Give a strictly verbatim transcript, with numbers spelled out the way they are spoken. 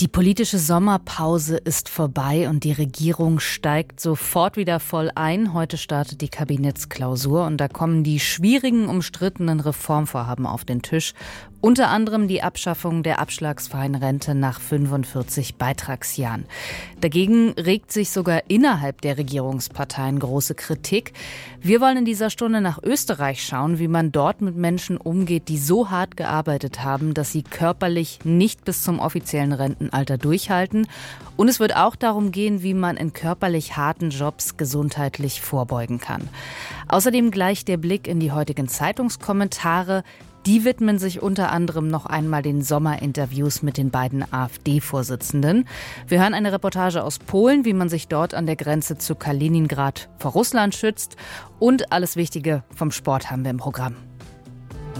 Die politische Sommerpause ist vorbei und die Regierung steigt sofort wieder voll ein. Heute startet die Kabinettsklausur und da kommen die schwierigen, umstrittenen Reformvorhaben auf den Tisch. Unter anderem die Abschaffung der abschlagsfreien Rente nach fünfundvierzig Beitragsjahren. Dagegen regt sich sogar innerhalb der Regierungsparteien große Kritik. Wir wollen in dieser Stunde nach Österreich schauen, wie man dort mit Menschen umgeht, die so hart gearbeitet haben, dass sie körperlich nicht bis zum offiziellen Rentenalter durchhalten. Und es wird auch darum gehen, wie man in körperlich harten Jobs gesundheitlich vorbeugen kann. Außerdem gleich der Blick in die heutigen Zeitungskommentare. Die widmen sich unter anderem noch einmal den Sommerinterviews mit den beiden AfD-Vorsitzenden. Wir hören eine Reportage aus Polen, wie man sich dort an der Grenze zu Kaliningrad vor Russland schützt. Und alles Wichtige vom Sport haben wir im Programm.